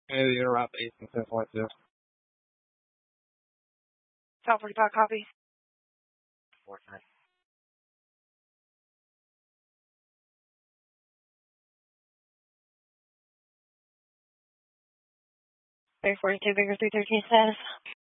Interrupt 18.2. South 45 copy. 410. Bay 42, Bigger 313 status.